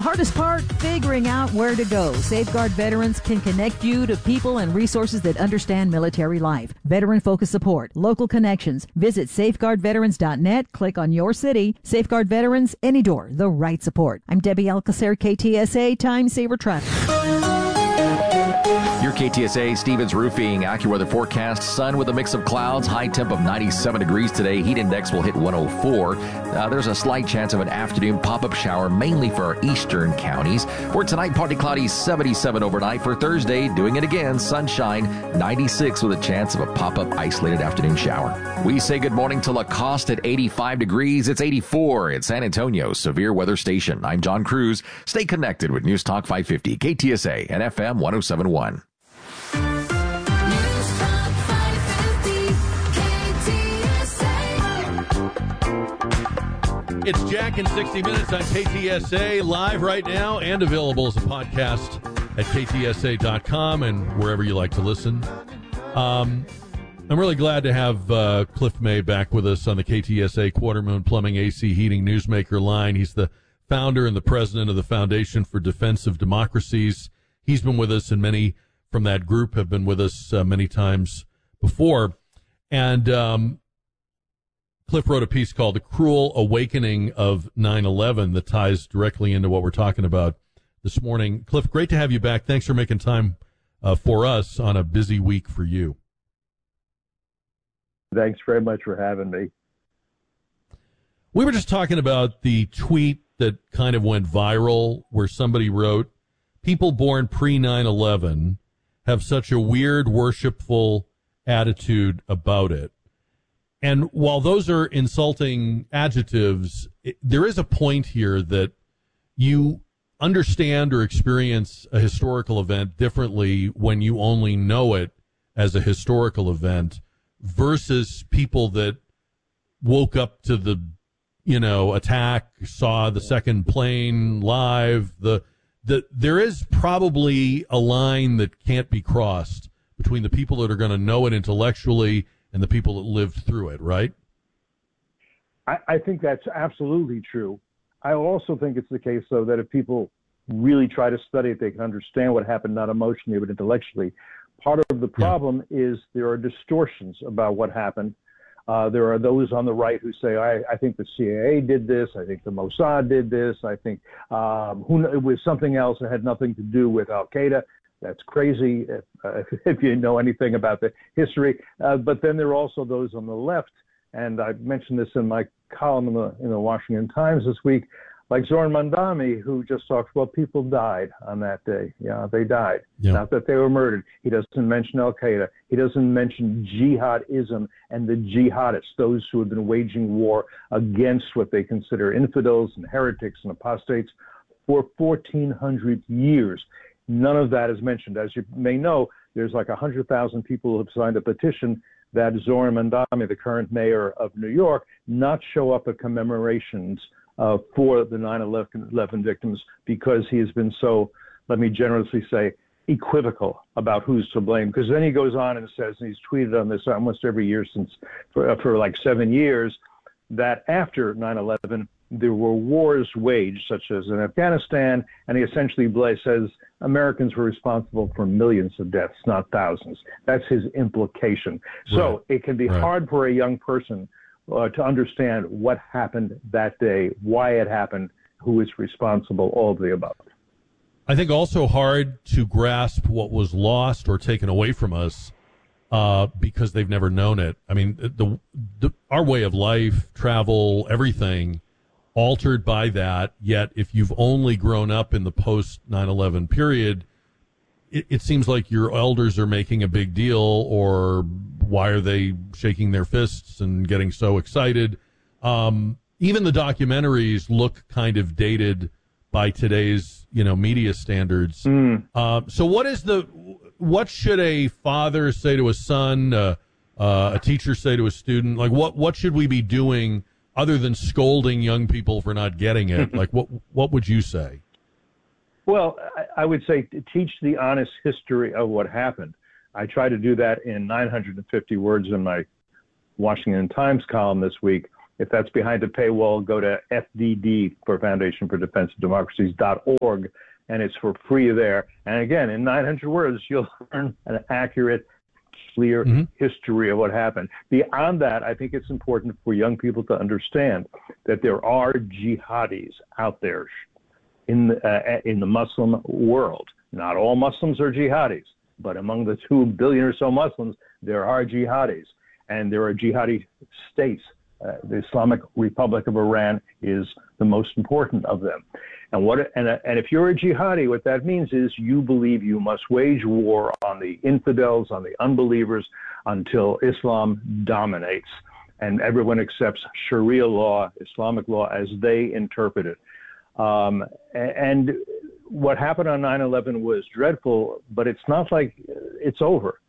hardest part, figuring out where to go. Safeguard Veterans can connect you to people and resources that understand military life. Veteran-focused support, local connections. Visit safeguardveterans.net. Click on your city. Safeguard Veterans, any door, the right support. I'm Debbie Alcacer, KTSA Time Saver Traffic. Your KTSA Stevens Roofing AccuWeather forecast. Sun with a mix of clouds. High temp of 97 degrees today. Heat index will hit 104. There's a slight chance of an afternoon pop-up shower, mainly for our eastern counties. For tonight, partly cloudy, 77 overnight. For Thursday, doing it again, sunshine, 96 with a chance of a pop-up isolated afternoon shower. We say good morning to Lacoste at 85 degrees. It's 84 at San Antonio's severe weather station. I'm John Cruz. Stay connected with News Talk 550, KTSA and FM 1071. It's Jack in 60 Minutes on KTSA, live right now and available as a podcast at ktsa.com and wherever you like to listen. I'm really glad to have Cliff May back with us on the KTSA Quarter Moon Plumbing AC Heating Newsmaker line. He's the founder and the president of the Foundation for Defensive Democracies. He's been with us, and many from that group have been with us many times before. And Cliff wrote a piece called The Cruel Awakening of 9/11 that ties directly into what we're talking about this morning. Cliff, great to have you back. Thanks for making time for us on a busy week for you. Thanks very much for having me. We were just talking about the tweet that kind of went viral where somebody wrote, people born pre-9/11 have such a weird, worshipful attitude about it. And while those are insulting adjectives, there is a point here that you understand or experience a historical event differently when you only know it as a historical event versus people that woke up to the, attack, saw the second plane live. There is probably a line that can't be crossed between the people that are going to know it intellectually and the people that lived through it, right? I think that's absolutely true. I also think it's the case, though, that if people really try to study it, they can understand what happened, not emotionally, but intellectually. Part of the problem is there are distortions about what happened. There are those on the right who say, I think the CIA did this. I think the Mossad did this. I think it was something else that had nothing to do with Al-Qaeda. That's crazy if you know anything about the history. But then there are also those on the left, and I mentioned this in my column in the Washington Times this week, like Zoran Mandami, who just talks, well, people died on that day. Yeah, they died. Yeah. Not that they were murdered. He doesn't mention Al-Qaeda. He doesn't mention jihadism and the jihadists, those who have been waging war against what they consider infidels and heretics and apostates for 1,400 years. None of that is mentioned. As you may know, there's like 100,000 people who have signed a petition that Zoran Mandami, the current mayor of New York, not show up at commemorations for the 9/11 victims because he has been so, let me generously say, equivocal about who's to blame. Because then he goes on and says, and he's tweeted on this almost every year for like 7 years, that after 9/11, there were wars waged, such as in Afghanistan, and he essentially says Americans were responsible for millions of deaths, not thousands. That's his implication. So it can be hard for a young person to understand what happened that day, why it happened, who is responsible, all of the above. I think also hard to grasp what was lost or taken away from us because they've never known it. I mean, our way of life, travel, everything altered by that, yet if you've only grown up in the post-9/11 period, it seems like your elders are making a big deal, or why are they shaking their fists and getting so excited? Even the documentaries look kind of dated by today's, media standards. So what should a father say to a son, a teacher say to a student? Like, what should we be doing other than scolding young people for not getting it? Like, what would you say? Well, I would say teach the honest history of what happened. I try to do that in 950 words in my Washington Times column this week. If that's behind a paywall, go to FDD for Foundation for Defense of Democracies.org, and it's for free there. And again, in 900 words, you'll learn an accurate, clear history of what happened. Beyond that, I think it's important for young people to understand that there are jihadis out there in the Muslim world. Not all Muslims are jihadis, but among the 2 billion or so Muslims, there are jihadis, and there are jihadi states. The Islamic Republic of Iran is the most important of them. And if you're a jihadi, what that means is you believe you must wage war on the infidels, on the unbelievers, until Islam dominates, and everyone accepts Sharia law, Islamic law, as they interpret it. And what happened on 9/11 was dreadful, but it's not like it's over.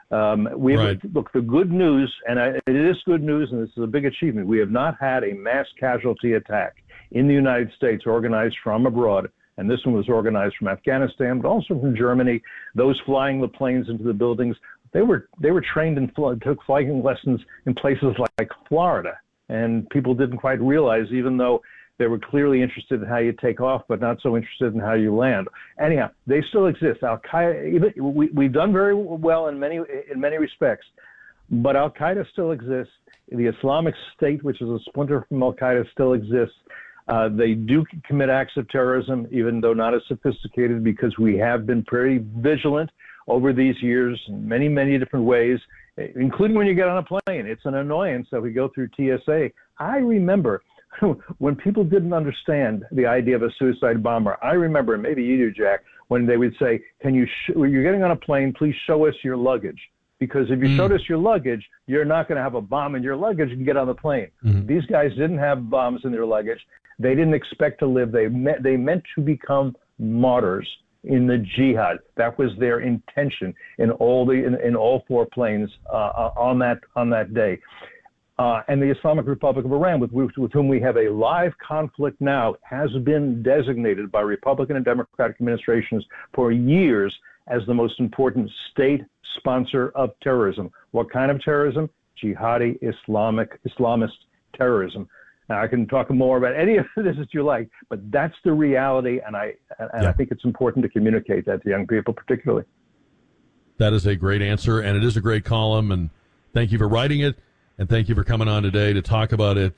Look, the good news, and it is good news, and this is a big achievement, we have not had a mass casualty attack in the United States organized from abroad, and this one was organized from Afghanistan, but also from Germany. Those flying the planes into the buildings, they were trained and took flying lessons in places like Florida, and people didn't quite realize, even though they were clearly interested in how you take off, but not so interested in how you land. Anyhow, they still exist. Al-Qaeda, we've done very well in many respects, but Al-Qaeda still exists. The Islamic State, which is a splinter from Al-Qaeda, still exists. They do commit acts of terrorism, even though not as sophisticated, because we have been pretty vigilant over these years in many, many different ways, including when you get on a plane. It's an annoyance that we go through TSA. I remember when people didn't understand the idea of a suicide bomber. I remember, maybe you do, Jack, when they would say, when you're getting on a plane, please show us your luggage. Because if you showed us your luggage, you're not going to have a bomb in your luggage and get on the plane. These guys didn't have bombs in their luggage. They didn't expect to live. They meant to become martyrs in the jihad. That was their intention in all 4 planes on that day. And the Islamic Republic of Iran, with whom we have a live conflict now, has been designated by Republican and Democratic administrations for years as the most important state sponsor of terrorism. What kind of terrorism? Jihadi Islamist terrorism. Now, I can talk more about any of this as you like, but that's the reality, and I think it's important to communicate that to young people particularly. That is a great answer, and it is a great column, and thank you for writing it. And thank you for coming on today to talk about it.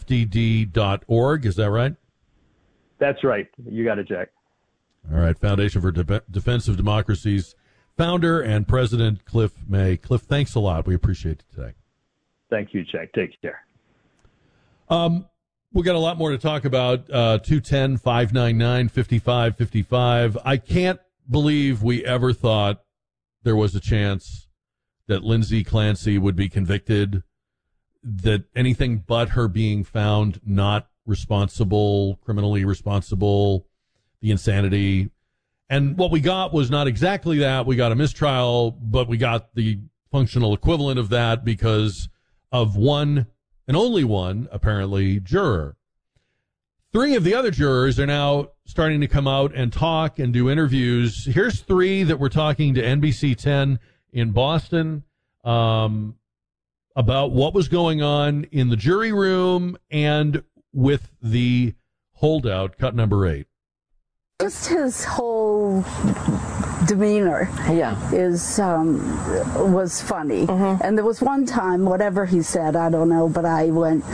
FDD.org, is that right? That's right. You got it, Jack. All right. Foundation for Defense of Democracies founder and president Cliff May. Cliff, thanks a lot. We appreciate it today. Thank you, Jack. Take care. We've got a lot more to talk about. 210-599-5555. I can't believe we ever thought there was a chance that Lindsay Clancy would be convicted, that anything but her being found not responsible, criminally responsible, the insanity. And what we got was not exactly that. We got a mistrial, but we got the functional equivalent of that because of one and only one, apparently, juror. 3 of the other jurors are now starting to come out and talk and do interviews. Here's 3 that were talking to NBC 10 in Boston about what was going on in the jury room and with the holdout, cut number 8. Just his whole demeanor was funny. And there was one time, whatever he said, I don't know, but I went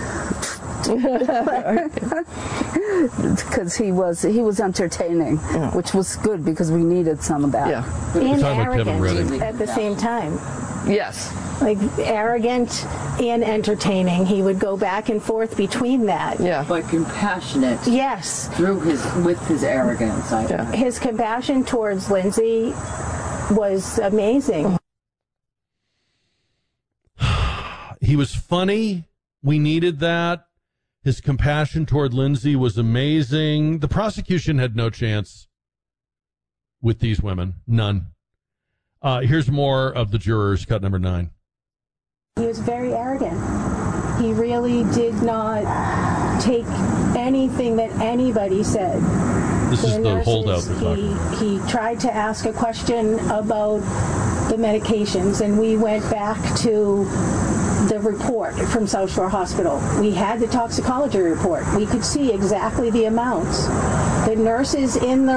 because he was entertaining, which was good because we needed some of that. And arrogant at the same time. Yes. Like arrogant and entertaining. He would go back and forth between that. Yeah. But compassionate. Yes. With his arrogance. His compassion towards Lindsay was amazing. He was funny. We needed that. His compassion toward Lindsay was amazing. The prosecution had no chance with these women. None. Here's more of the jurors, cut number 9. He was very arrogant. He really did not take anything that anybody said This is the holdout we're talking about. He tried to ask a question about the medications, and we went back to the report from South Shore Hospital. We had the toxicology report. We could see exactly the amounts. The nurses in the